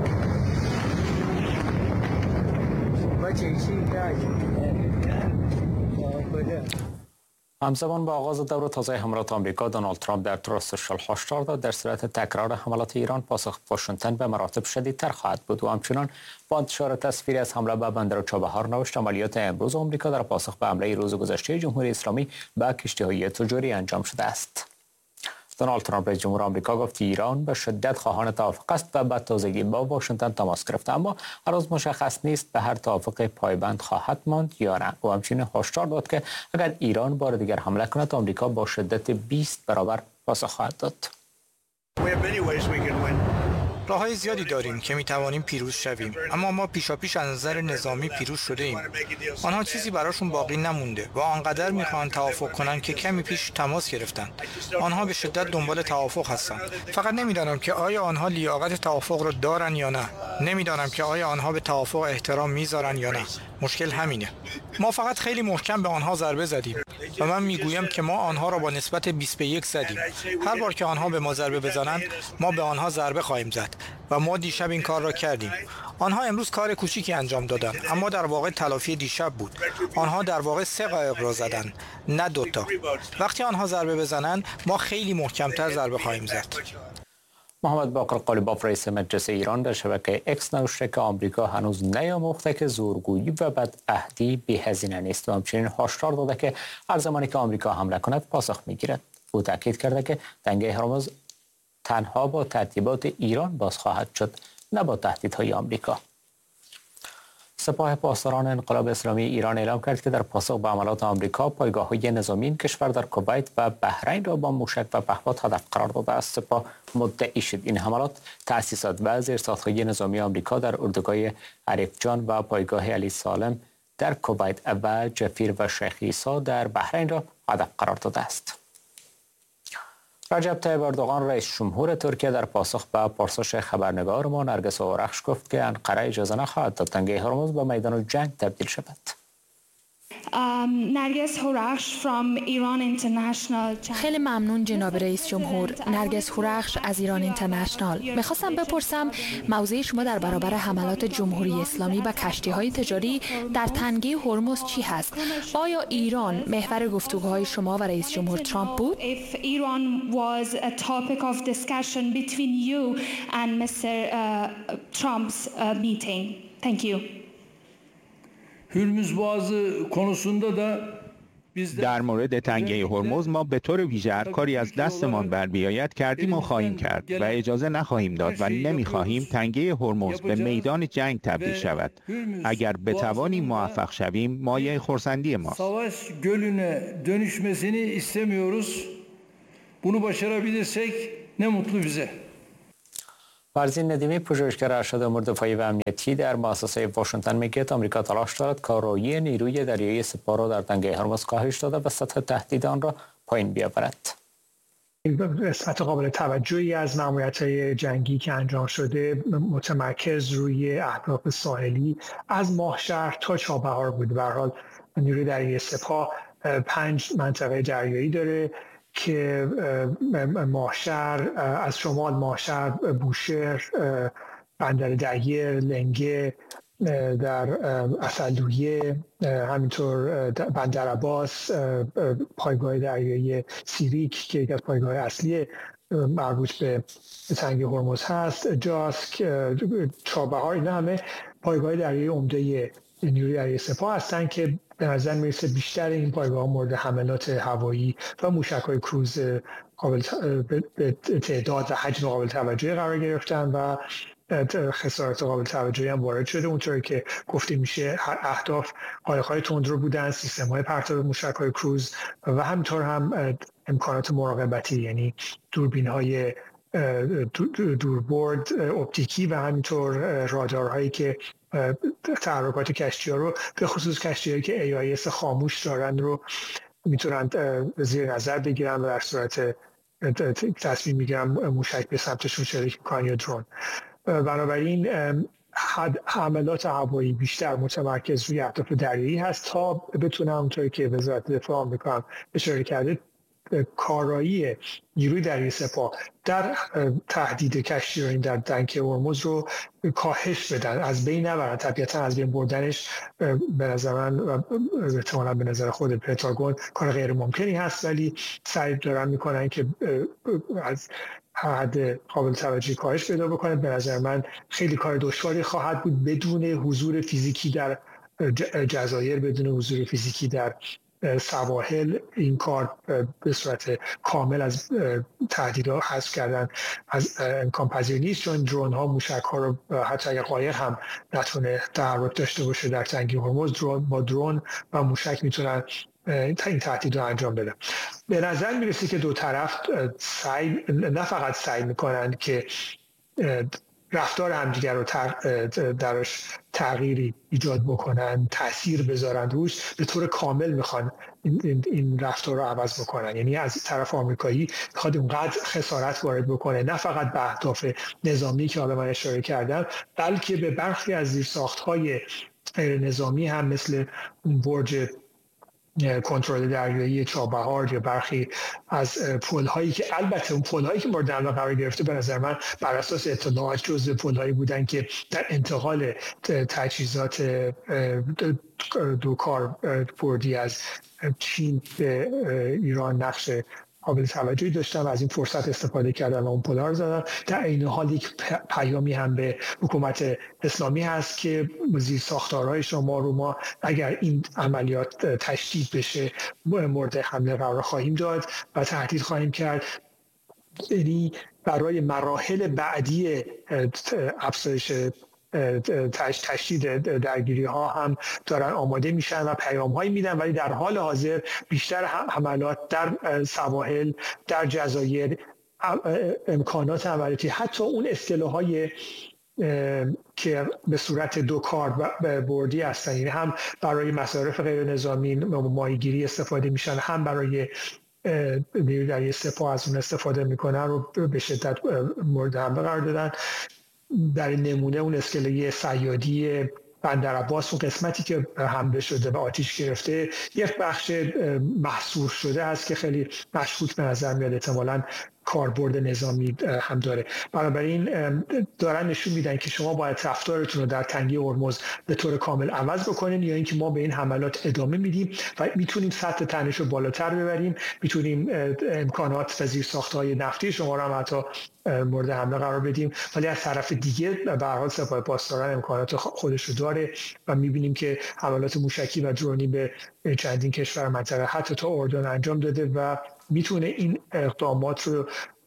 همزمان با آغاز دور تازه حملات آمریکا، دونالد ترامپ در تور سوشال هشدار داد در صورت تکرار حملات ایران پاسخ واشنگتن به مراتب شدیدتر خواهد بود و همچنان با انتشار تصویری از حمله به بندر چابهار نوشت عملیات امروز آمریکا در پاسخ به حمله روز گذشته جمهوری اسلامی به کشتی‌های تجاری انجام شده است. دونالد ترامپ رئیس جمهور آمریکا گفت ایران به شدت خواهان توافق است و به تازگی با واشنگتن تماس گرفته، اما هنوز مشخص نیست به هر توافق پایبند خواهد ماند یا نه. او همچنین هشدار داد که اگر ایران بار دیگر حمله کند آمریکا با شدت 20 برابر پاسخ خواهد داد. راه‌های زیادی داریم که می‌توانیم پیروز شویم، اما ما پیشاپیش از نظر نظامی پیروز شده ایم. آنها چیزی براشون باقی نمونده و آنقدر می‌خوان توافق کنند که کمی پیش تماس گرفتند. آنها به شدت دنبال توافق هستند. فقط نمی‌دانم که آیا آنها لیاقت توافق را دارن یا نه. نمی‌دانم که آیا آنها به توافق احترام می‌ذارن یا نه. مشکل همینه. ما فقط خیلی محکم به آنها ضربه زدیم و من میگویم که ما آنها را با نسبت 20 به 1 زدیم. هر بار که آنها به ما ضربه بزنند ما به آنها ضربه خواهیم زد و ما دیشب این کار را کردیم. آنها امروز کار کوچیکی انجام دادند، اما در واقع تلافی دیشب بود. آنها در واقع 3 قایق را زدند، نه 2 تا. وقتی آنها ضربه بزنند ما خیلی محکم‌تر ضربه خواهیم زد. محمد باقر قالیباف رئیس مجلس ایران در شبکه اکس نوشته که آمریکا هنوز نیاموخته که زورگویی و بدعهدی بی‌هزینه نیست و همچنین هشدار داده که هر زمانی که آمریکا حمله کند پاسخ میگیرد. او تاکید کرده که دنگه هرمز تنها با ترتیبات ایران باز خواهد شد، نه با تهدیدهای آمریکا. سپاه پاسداران انقلاب اسلامی ایران اعلام کرد که در پاسخ به حملات آمریکا پایگاه‌های نظامی این کشور در کویت و بحرین را با موشک و پهپاد هدف قرار داده است. سپاه مدعی شد این حملات تأسیسات و زیرساخت‌های نظامی آمریکا در اردوگاه عریف جان و پایگاه علی سالم در کویت و جفیر و شیخ عیسی در بحرین را هدف قرار داده است. رجب طیب اردوغان رئیس جمهور ترکیه در پاسخ به پرسش خبرنگار ما نرگس اورخش گفت که انقره اجازه نخواهد داد دنگه هرمز به میدان جنگ تبدیل شود. خیلی ممنون جناب رئیس جمهور. نرگس هورخش از ایران اینترنشنال. میخواستم بپرسم موضع شما در برابر حملات جمهوری اسلامی و کشتی‌های تجاری در تنگه هرمز چی هست؟ آیا ایران محور گفتگوهای شما و رئیس جمهور ترامپ بود؟ Hürmüz Boğazı konusunda da در مورد تنگه هرمز ما به طور ویژه هر کاری از دستمان بر بیاید کردیم و خواهیم کرد و اجازه نخواهیم داد و نمیخواهیم تنگه هرمز به میدان جنگ تبدیل شود. اگر بتوانیم موفق شویم مایه خرسندی ماست. Savaş gölüne dönüşmesini istemiyoruz. Bunu başarabilirsek ne mutlu bize. فرزین ندیمی پژوهشگر ارشد امور دفاعی و امنیتی در مؤسسه واشنگتن میگوید آمریکا تلاش دارد کارایی نیروی دریایی سپاه را در تنگه هرمز کاهش داده و سطح تهدید آن را پایین بیاورد. سطح قابل توجهی از ماموریت‌های جنگی که انجام شده متمرکز روی اهداف ساحلی از ماهشهر تا چابهار بود. به هر حال نیروی دریایی سپاه 5 منطقه دریایی داره که ماهشهر از شمال ماهشهر، بوشهر، بندر دیر، لنگه در اسدلویه، همینطور بندر عباس، پایگاه دریایی سیریک که یکی از پایگاه اصلی مربوط به تنگه هرمز هست، جاسک، چابهار، اینا همه پایگاه دریایی عمده نیروی دریایی سپاه هستن که به نظر میرسه بیشتر این پایگاه مورد حملات هوایی و موشک‌های کروز قابل به تعداد و حجم قابل توجهی قرار گرفتن و خسارات قابل توجهی هم وارد شده. اونطوری که گفته میشه اهداف قایق‌های تندرو بودن، سیستم‌های پرتاب موشک‌های کروز و همینطور هم امکانات مراقبتی، یعنی دوربین‌های دوربرد اپتیکی و همینطور رادارهایی که تحرکات کشتی‌ها رو به خصوص کشتی‌هایی که AIS خاموش دارن رو میتونن زیر نظر بگیرن و در صورت تصمیم میگیرن موشک به سمتشون شلیک میکنن یا درون. بنابراین حملات هوایی بیشتر متمرکز روی اهداف دریایی هست تا بتونن اونطوری که وزارت دفاع آمریکا هم اشاره کرده کارایی نیروی دریایی سپاه در تهدید کشتیرانی در دنکه هرمز رو کاهش بدن، از بین نبرن. طبیعتا از بین بردنش به نظر من و احتمالاً به نظر خود پنتاگون کار غیر ممکنی هست، ولی سعی دارن میکنن که از حد قابل توجهی کاهش پیدا بکنه. به نظر من خیلی کار دشواری خواهد بود بدون حضور فیزیکی در جزایر، بدون حضور فیزیکی در سواحل. این کار به صورت کامل از تهدیدها حذف کردن از امکان پذیر نیست، چون درون ها، موشک ها رو حتی اگر قایق هم نتونه تحرک داشته باشه در تنگه هرمز، با درون و موشک میتونن این تهدید رو انجام بدن. به نظر میرسه که دو طرف نه فقط سعی میکنن که رفتار همدیگر رو درش تغییری ایجاد بکنن، تأثیر بذارن روش، به طور کامل میخوان این رفتار رو عوض بکنن. یعنی از طرف آمریکایی میخواد اونقدر خسارت وارد بکنه، نه فقط به اهداف نظامی که حالا من اشاره کردم، بلکه به برخی از زیرساخت‌های غیر نظامی هم، مثل اون برج کنترل دریایی چابهار یا برخی از پل‌هایی که، البته اون پل‌هایی که مورد حمله قرار گرفته به نظر من بر اساس اطلاعات جزء پل‌هایی بودن که در انتقال تجهیزات دو کاربردی از چین به ایران نقش قابل توجهی داشتن و از این فرصت استفاده کردن و اون پل‌ها رو زدن. در عین حال یک پیامی هم به حکومت اسلامی هست که زیرساختارهای شما رو ما اگر این عملیات تشدید بشه مورد حمله قرار خواهیم داد و تهدید خواهیم کرد. یعنی برای مراحل بعدی افزایش تشدید درگیری ها هم دارن آماده میشن و پیام هایی میدن، ولی در حال حاضر بیشتر حملات در سواحل، در جزایر، امکانات عملیاتی، حتی اون اصطلاح‌های که به صورت دو کاربردی هستن، یعنی هم برای مصارف غیر نظامی ماهیگیری استفاده میشن، هم برای نیروی دریایی سپاه از اون استفاده میکنن، رو به شدت مورد حمله قرار دادن. در نمونه اون اسکله صیادی بندر عباس، اون قسمتی که حمله شده و آتش گرفته، یک بخش محصور شده است که خیلی مشکوک به نظر میاد، احتمالاً کاربرد نظامی هم داره. بنابراین دارن نشون میدن که شما باید رفتارتون رو در تنگه هرمز به طور کامل عوض بکنین، یا اینکه ما به این حملات ادامه میدیم و میتونیم سطح تنش رو بالاتر ببریم، میتونیم امکانات و زیرساخت‌های نفتی شما رو هم حتی مورد حمله قرار بدیم، ولی از طرف دیگه به هر حال سپاه پاسداران امکانات خودش رو داره و میبینیم که حملات موشکی و درونی به چندین کشور منطقه حتی تا اردن انجام داده و میتونه این اقدامات رو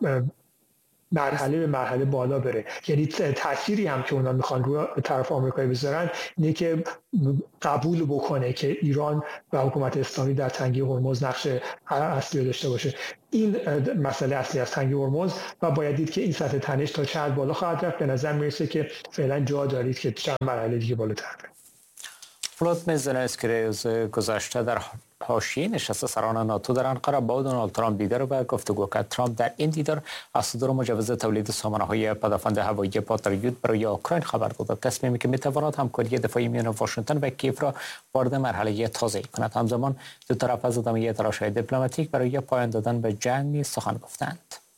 مرحله به مرحله بالا بره. یعنی تأثیری هم که اونا میخوان روی طرف آمریکایی بذارن اینه که قبول بکنه که ایران و حکومت اسلامی در تنگه هرمز نقش اصلی داشته باشه. این مسئله اصلی از تنگه هرمز و باید دید که این سطح تنش تا چه حد بالا خواهد رفت. به نظر میرسه که فعلا جا دارید که چند مرحله دیگه بالاتر بره. ولادیمیر زلنسکی روز گذشته در حاشیه نشست سران ناتو در انقره با دونالد ترامپ دیدار و گفتگو کرد. ترامپ در این دیدار از صدور مجوز تولید سامانه‌های پدافند هوایی پاتریوت برای اوکراین خبر داد. تصمیمی که می‌تواند همکاری دفاعی میان واشنگتن و کیف را وارد مرحله تازه‌ای کند. همزمان دو طرف از ادامه تلاش‌های دیپلماتیک برای پایان دادن به جنگ نیز سخن گفتند.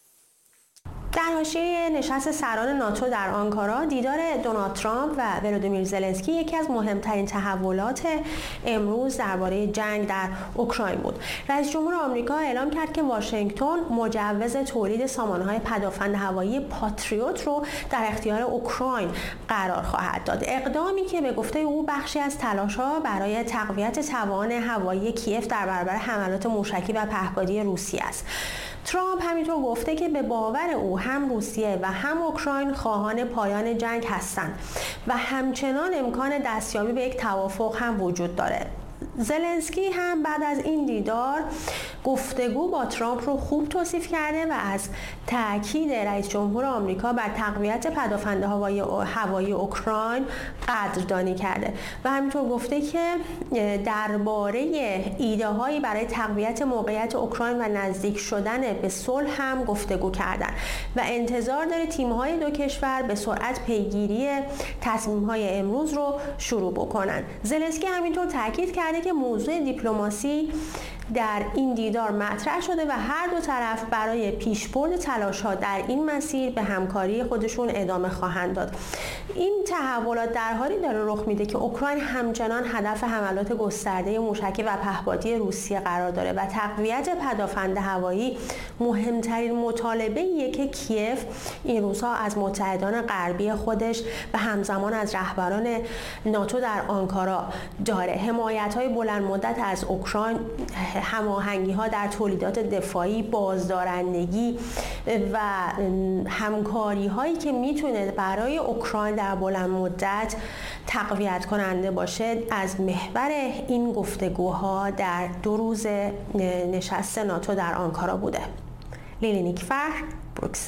در حاشیه نشست سران ناتو در آنکارا، دیدار دونالد ترامپ و ولودیمیر زلنسکی یکی از مهمترین تحولات امروز درباره جنگ در اوکراین بود. رئیس جمهور آمریکا اعلام کرد که واشنگتن مجوز تولید سامانه‌های پدافند هوایی پاتریوت رو در اختیار اوکراین قرار خواهد داد. اقدامی که به گفته او بخشی از تلاش‌ها برای تقویت توان هوایی کیف در برابر حملات موشکی و پهپادی روسیه است. ترامپ همینطور گفته که به باور او هم روسیه و هم اوکراین خواهان پایان جنگ هستند و همچنان امکان دستیابی به یک توافق هم وجود داره. زلنسکی هم بعد از این دیدار گفتگو با ترامپ رو خوب توصیف کرده و از تاکید رئیس جمهور آمریکا بر تقویت پدافند هوایی اوکراین قدردانی کرده و همینطور گفته که درباره ایده هایی برای تقویت موقعیت اوکراین و نزدیک شدن به صلح هم گفتگو کردن و انتظار داره تیم‌های دو کشور به سرعت پیگیری تصمیم‌های امروز رو شروع بکنن. زلنسکی همینطور تاکید کرده که موضوع دیپلماسی در این دیدار مطرح شده و هر دو طرف برای پیشبرد تلاش‌ها در این مسیر به همکاری خودشون ادامه خواهند داد. این تحولات در حالی داره رخ میده که اوکراین همچنان هدف حملات گسترده موشکی و پهپادی روسیه قرار داره و تقویت پدافند هوایی مهمترین مطالبه‌ایه که کیف این روزها از متحدان غربی خودش و همزمان از رهبران ناتو در آنکارا داره. حمایت‌های بلند مدت از اوکراین، هماهنگی‌ها در تولیدات دفاعی، بازدارندگی و همکاری‌هایی که میتونه برای اوکراین در بلند مدت تقویت کننده باشه از محور این گفتگوها در 2 روز نشست ناتو در آنکارا بوده. لیلی نیکفر، بروکسل.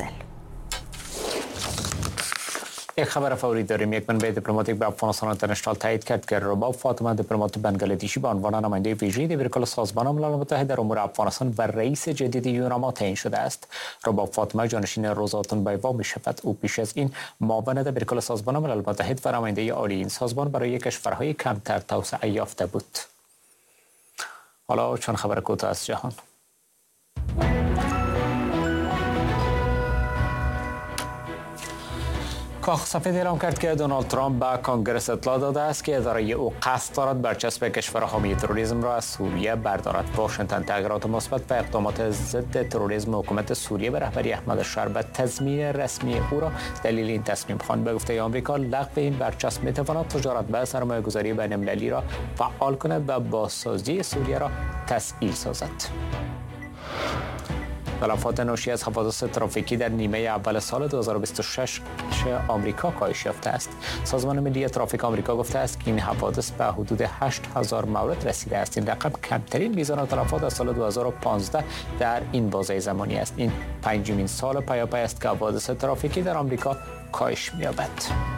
یک خبر فوری داریم. یک منبع دیپلماتیک به افغانستان اینترنشنال تایید کرد که رباب فاطمه دیپلمات بنگلادیشی به عنوان نماینده ویژه دیپلماتیک سازمان ملل متحد در امور افغانستان و رئیس جدید یوناما تعیین شده است. رباب فاطمه جانشین روزاتون بایوا می‌شود. او پیش از این معاون دیپلماتیک سازمان ملل متحد و نماینده عالی این سازمان برای کشورهای کمتر توسعه یافته بود. حالا چند خبر کوتاه از جهان. کاخ سفید اعلام کرد که دونالد ترامپ به کنگره اطلاع داده است که اداره او قصد دارد برچسب کشور حامی تروریسم را از سوریه بردارد. واشنگتن تغییرات مثبت و اقدامات ضد تروریسم حکومت سوریه به رهبری احمد الشار به تضمین رسمی او را دلیل این تصمیم خواند. به گفته آمریکا لغو این برچسب می‌تواند تجارت و سرمایه‌گذاری بین‌المللی را فعال کند و بازسازی سوریه را تسهیل سازد. تلفات ناشی از حوادث ترافیکی در نیمه اول سال 2026 آمریکا کاهش یافته است. سازمان ملی ترافیک آمریکا گفته است که این حوادث به حدود 8000 مورد رسیده است. این رقم کمترین میزان تلفات از سال 2015 در این بازه زمانی است. این پنجمین سال پیاپی است که حوادث ترافیکی در آمریکا کاهش می‌یابد.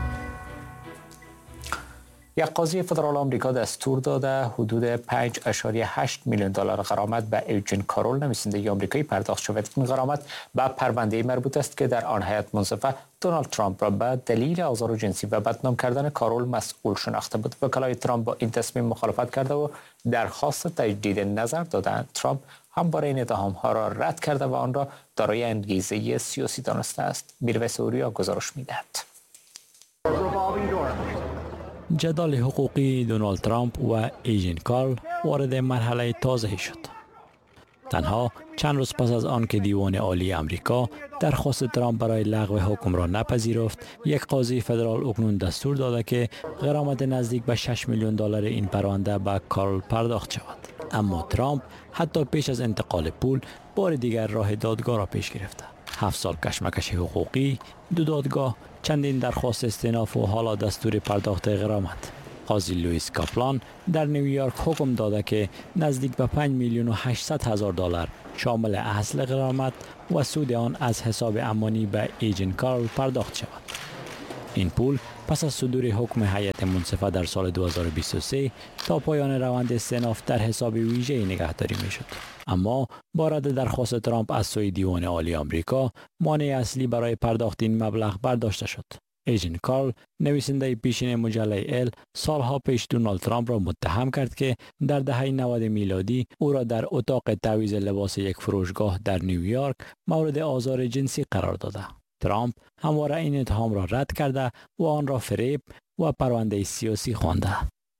یک قاضی فدرال آمریکا دستور داده حدود 5.8 میلیون دلار غرامت به ایجن کارول نویسنده آمریکایی پرداخت شود. این غرامت به پرونده مربوط است که در آن هیئت منصفه دونالد ترامپ را به دلیل آزار جنسی و بدنام کردن کارول مسئول شناخته بود. وکلای ترامپ با این تصمیم مخالفت کرده و درخواست تجدید نظر دادند. ترامپ همواره این اتهام‌ها را رد کرده و آن را دارای انگیزه سیاسی دانسته است. میرویس اوریا گزارش می‌دهد. جدال حقوقی دونالد ترامپ و ایجن کارل وارد مرحله تازه‌ای شد. تنها چند روز پس از آن که دیوان عالی آمریکا درخواست ترامپ برای لغو حکم را نپذیرفت، یک قاضی فدرال اکنون دستور داده که غرامت نزدیک به 6 میلیون دلار این پرونده به کارل پرداخت شود. اما ترامپ حتی پیش از انتقال پول بار دیگر راه دادگاه را پیش گرفته. 7 سال کشمکش حقوقی، 2 دادگاه، چندین درخواست استئناف و حالا دستور پرداخت غرامت. قاضی لوئیس کاپلان در نیویورک حکم داده که نزدیک به 5 میلیون و 800 هزار دلار شامل اصل غرامت و سود آن از حساب امانی به ایجن کارل پرداخت شود. این پول پس از صدور حکم هیئت منصفه در سال 2023 تا پایان روند استئناف در حساب ویژه نگهداری میشد. اما با رد درخواست ترامپ از سوی دیوان عالی آمریکا، مانع اصلی برای پرداخت این مبلغ برداشته شد. ایجن کارل، نویسنده پیشین مجله ال، سالها پیش دونالد ترامپ را متهم کرد که در دهه 90 میلادی او را در اتاق تعویض لباس یک فروشگاه در نیویورک مورد آزار جنسی قرار داده. ترامپ همواره این اتهام را رد کرده و آن را فریب و پرونده سیاسی خوانده.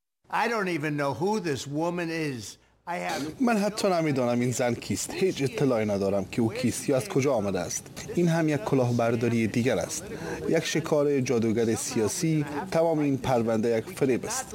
من حتی نمیدانم این زن کیست. هیچ اطلاعی ندارم که او کیست یا از کجا آمده است. این هم یک کلاهبرداری دیگر است. یک شکار جادوگر سیاسی. تمام این پرونده یک فریب است.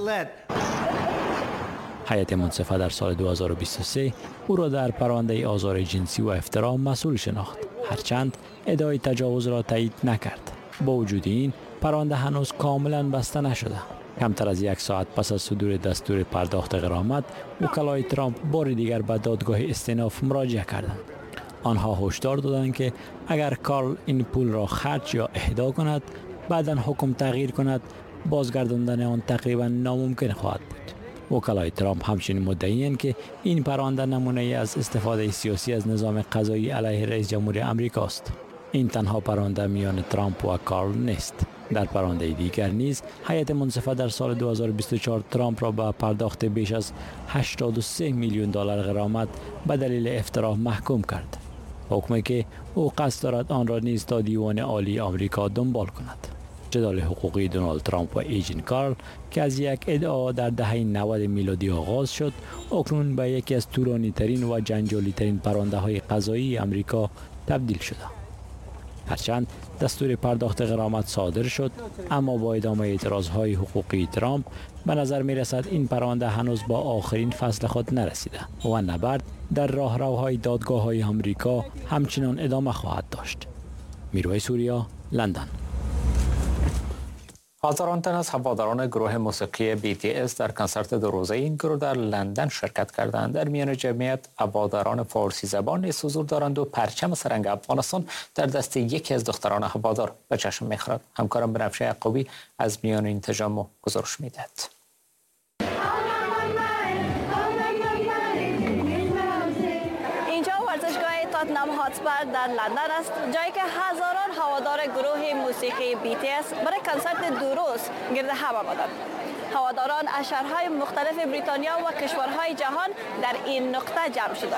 هیئت منصفه در سال 2023 او را در پرونده آزار جنسی و افترا مسئول شناخت، هرچند ادعای تجاوز را تایید نکرد. با وجود این، پرونده هنوز کاملا بسته نشده. کمتر از 1 ساعت پس از صدور دستور پرداخت غرامت، وکلای ترامپ بار دیگر به دادگاه استئناف مراجعه کردند. آنها هشدار دادند که اگر کارل این پول را خرج یا اهدا کند، بعداً حکم تغییر کند، بازگرداندن آن تقریبا ناممکن خواهد بود. وکلای ترامپ همچنین مدعی‌اند که این پرونده نمونه از استفاده سیاسی از نظام قضایی علیه رئیس جمهور آمریکا است. این تنها پرونده میان ترامپ و کارل نیست. در پرونده دیگر نیز هیئت منصفه در سال 2024 ترامپ را به پرداخت بیش از 83 میلیون دلار غرامت به دلیل افترا محکوم کرد. حکمی که او قصد دارد آن را نیز تا دیوان عالی آمریکا دنبال کند. جدال حقوقی دونالد ترامپ و ایجن کارل که از یک ادعا در دهه 90 میلادی آغاز شد، اکنون به یکی از طولانی ترین و جنجالی ترین پرونده های قضایی آمریکا تبدیل شده. هرچند دستور پرداخت غرامت صادر شد، اما با ادامه اعتراضهای حقوقی ترامپ به نظر می رسد این پرونده هنوز با آخرین فصل خود نرسیده و نبرد در راهروهای دادگاه‌های آمریکا همچنان ادامه خواهد داشت. میروی سوریا، لندن. هزاران تن از هواداران گروه موسیقی BTS در کنسرت 2 روزه این گروه در لندن شرکت کردند. در میان جمعیت هواداران فارسی زبان نیز حضور دارند و پرچم سرنگ افغانستان در دست یکی از دختران هوادار به چشم می‌خورد. همکارم بنفشه یعقوبی از میان این تجمع گزارش می‌دهد. تاتنام هاتسپر در لندن است، جایی که هزاران هوادار گروه موسیقی BTS برای کنسرت 2 روز گرد هم آمدند. هواداران از شهرهای مختلف بریتانیا و کشورهای جهان در این نقطه جمع شدند.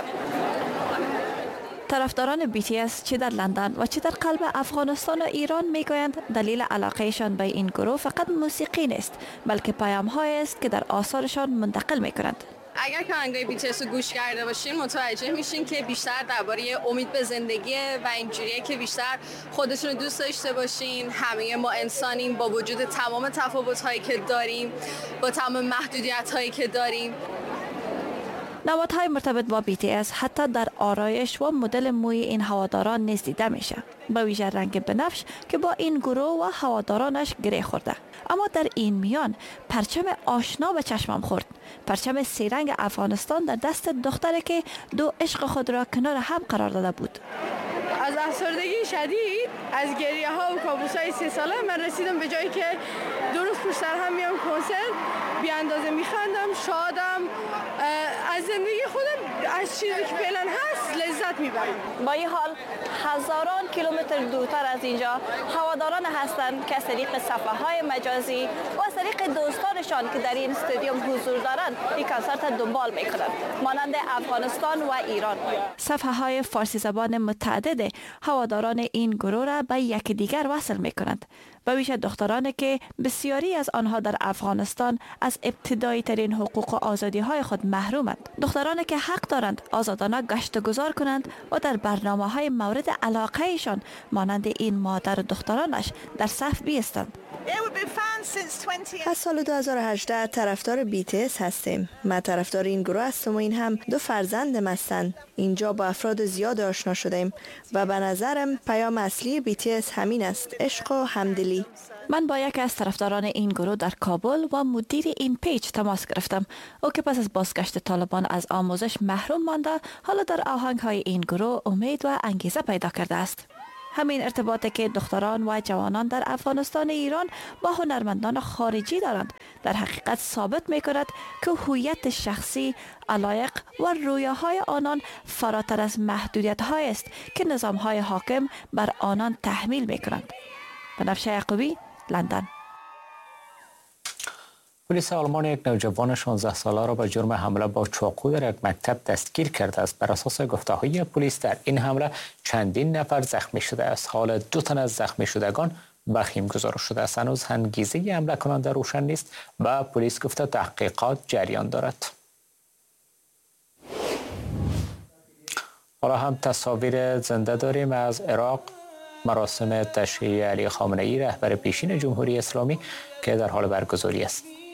طرفداران BTS چه در لندن و چه در قلب افغانستان و ایران میگویند دلیل علاقهشان به این گروه فقط موسیقی نیست، بلکه پیام‌هایی است که در آثارشان منتقل میکنند. اگر که آهنگای BTS رو گوش کرده باشین متوجه میشین که بیشتر درباره امید به زندگیه و اینجوریه که بیشتر خودتون رو دوست داشته باشین. همه ما انسانیم با وجود تمام تفاوت‌هایی که داریم، با تمام محدودیت‌هایی که داریم. نمادهای مرتبط با BTS حتی در آرایش و مدل موی این هواداران نیز دیده میشه، با ویژه رنگ بنفش که با این گروه و هوادارانش گره خورده. اما در این میان پرچم آشنا به چشمم خورد، پرچم سیرنگ افغانستان در دست دختری که 2 عشق خود را کنار هم قرار داده بود. از افسردگی شدید، از گریه ها و کابوس های 3 ساله من رسیدم به جایی که 2 روز پشت سر هم میام کنسرت، بی اندازه میخندم، شادم، از زندگی خودم، از چیزی که فعلا هست لذت میبرم. با این حال هزاران کیلومتر دورتر از اینجا هواداران هستند که از طریق صفحه‌های مجازی و از طریق دوستانشان که در این استادیوم حضور دارند این کنسرت دنبال میکنند، مانند افغانستان و ایران. صفحه‌های فارسی زبان متعدد هواداران این گروه را به یکدیگر وصل میکنند، و ویژه دخترانی که بسیاری از آنها در افغانستان از ابتدایی ترین حقوق و آزادی های خود محرومند. دخترانی که حق دارند آزادانه گشت و گذار کنند و در برنامه های مورد علاقه ایشان مانند این مادر و دخترانش در صف بیستند. از سال 2018 طرفدار BTS هستیم. من طرفدار این گروه هستم و این هم 2 فرزندم هستند. اینجا با افراد زیاد آشنا شدیم و به نظرم پیام اصلی BTS همین است: عشق و همدلی. من با یکی از طرفداران این گروه در کابل و مدیر این پیج تماس گرفتم. او که پس از بازگشت طالبان از آموزش محروم مانده، حالا در آهنگ‌های این گروه امید و انگیزه پیدا کرده است. همین ارتباطی که دختران و جوانان در افغانستان و ایران با هنرمندان خارجی دارند در حقیقت ثابت می‌کند که هویت شخصی، علایق و رویاهای آنان فراتر از محدودیت‌هایی است که نظام‌های حاکم بر آنان تحمیل می‌کنند. بنفشه یعقوبی، لندن. پلیس آلمان یک نوجوان 16 ساله را به جرم حمله با چاقو در یک مکتب دستگیر کرده است. بر اساس گفته‌های پلیس در این حمله چندین نفر زخمی شده است. حال 2 تن از زخمی شدگان وخیم گزارش شده است. هنوز انگیزه حمله کننده روشن نیست و پلیس گفته تحقیقات جریان دارد. حالا هم تصاویر زنده داریم از عراق. مراسم تشییع علی خامنه‌ای رهبر پیشین جمهوری اسلامی که در حال برگزاری است.